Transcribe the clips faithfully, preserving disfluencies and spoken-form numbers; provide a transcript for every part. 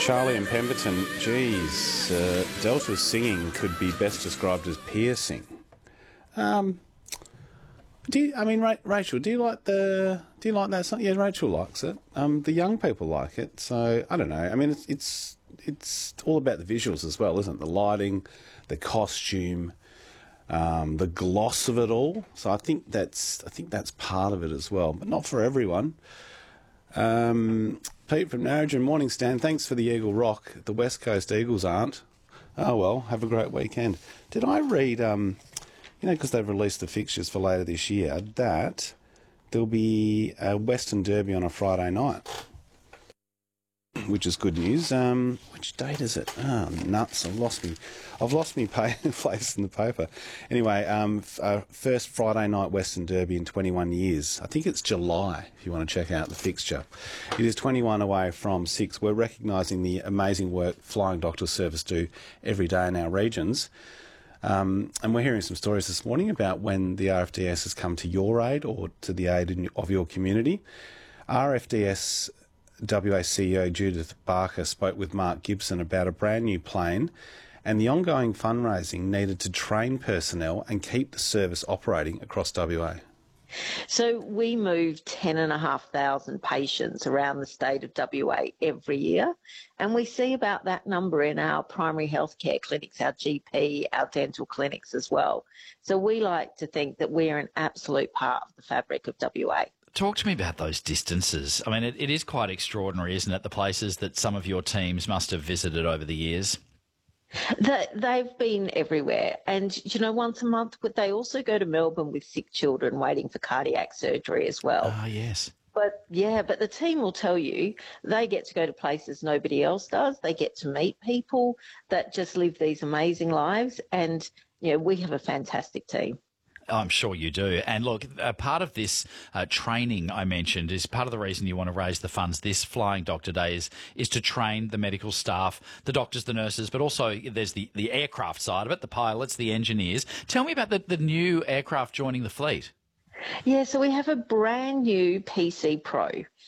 Charlie and Pemberton, geez, uh, Delta's singing could be best described as piercing. Um, do you, I mean, Ra- Rachel, do you like the, do you like that song? Yeah, Rachel likes it. Um, the young people like it, so I don't know. I mean, it's it's it's all about the visuals as well, isn't it? The lighting, the costume, um, the gloss of it all. So I think that's I think that's part of it as well, but not for everyone. Um, Pete from Narrogin, morning Stan, thanks for the Eagle Rock. The West Coast Eagles aren't. Oh well, have a great weekend. Did I read, um, you know, because they've released the fixtures for later this year, that there'll be a Western Derby on a Friday night, which is good news. Um, which date is it? Oh, nuts, I've lost me. I've lost me pay- place in the paper. Anyway, um, f- uh, first Friday night Western Derby in twenty-one years. I think it's July, if you want to check out the fixture. It is twenty-one away from six. We're recognising the amazing work Flying Doctor Service do every day in our regions. Um, and we're hearing some stories this morning about when the R F D S has come to your aid or to the aid in, of your community. R F D S W A C E O Judith Barker spoke with Mark Gibson about a brand new plane and the ongoing fundraising needed to train personnel and keep the service operating across W A. So we move ten and a half thousand patients around the state of W A every year, and we see about that number in our primary healthcare clinics, our G P, our dental clinics as well. So we like to think that we're an absolute part of the fabric of W A. Talk to me about those distances. I mean, it, it is quite extraordinary, isn't it, the places that some of your teams must have visited over the years? They, they've been everywhere. And, you know, once a month, but they also go to Melbourne with sick children waiting for cardiac surgery as well. Ah, yes. But, yeah, but the team will tell you they get to go to places nobody else does. They get to meet people that just live these amazing lives. And, you know, we have a fantastic team. I'm sure you do. And look, a part of this uh, training I mentioned is part of the reason you want to raise the funds this Flying Doctor Day is, is to train the medical staff, the doctors, the nurses, but also there's the, the aircraft side of it, the pilots, the engineers. Tell me about the, the new aircraft joining the fleet. Yeah, so we have a brand new P C Pro.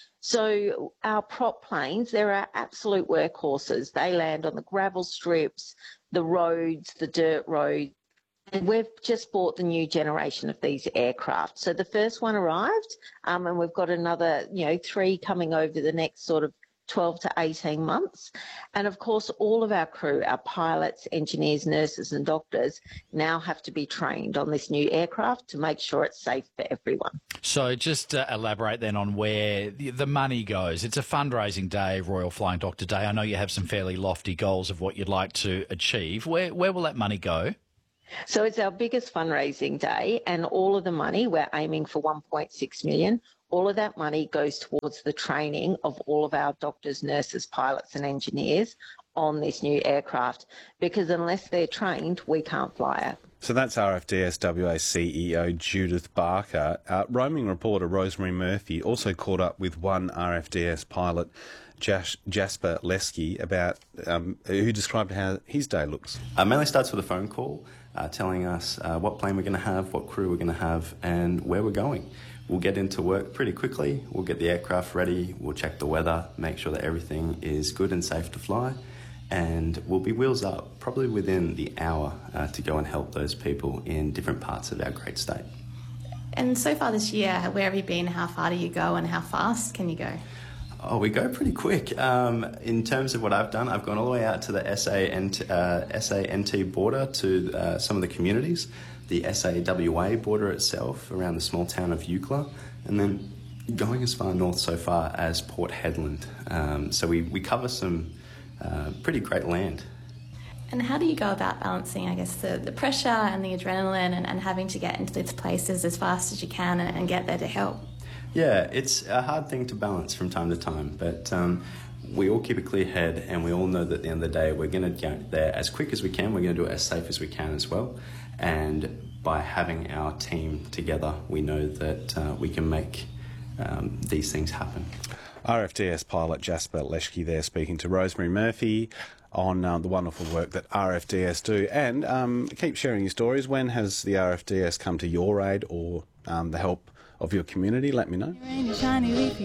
So our prop planes, they're our absolute workhorses. They land on the gravel strips, the roads, the dirt roads. And we've just bought the new generation of these aircraft. So the first one arrived, um, and we've got another, you know, three coming over the next sort of twelve to eighteen months. And of course, all of our crew, our pilots, engineers, nurses and doctors now have to be trained on this new aircraft to make sure it's safe for everyone. So just uh, elaborate then on where the, the money goes. It's a fundraising day, Royal Flying Doctor Day. I know you have some fairly lofty goals of what you'd like to achieve. Where, where will that money go? So it's our biggest fundraising day, and all of the money, we're aiming for one point six million dollars. All of that money goes towards the training of all of our doctors, nurses, pilots and engineers on this new aircraft, because unless they're trained, we can't fly it. So that's R F D S W A C E O Judith Barker. Uh, roaming reporter Rosemary Murphy also caught up with one R F D S pilot, Jas- Jasper Lesky, about um, who described how his day looks. Uh, mainly starts with a phone call uh, telling us uh, what plane we're going to have, what crew we're going to have, and where we're going. We'll get into work pretty quickly. We'll get the aircraft ready. We'll check the weather, make sure that everything is good and safe to fly. And we'll be wheels up probably within the hour uh, to go and help those people in different parts of our great state. And so far this year, where have you been? How far do you go and how fast can you go? Oh, we go pretty quick. Um, in terms of what I've done, I've gone all the way out to the S A N T, uh, S A N T border to uh, some of the communities, the S A W A border itself around the small town of Eucla, and then going as far north so far as Port Hedland. Um, so we, we cover some uh, pretty great land. And how do you go about balancing, I guess, the, the pressure and the adrenaline and, and having to get into these places as fast as you can and, and get there to help? Yeah, it's a hard thing to balance from time to time, but um, we all keep a clear head and we all know that at the end of the day we're going to get there as quick as we can, we're going to do it as safe as we can as well, and by having our team together we know that uh, we can make um, these things happen. R F D S pilot Jasper Lesky there speaking to Rosemary Murphy on uh, the wonderful work that R F D S do. And um, keep sharing your stories. When has the R F D S come to your aid or um, the help of your community? Let me know.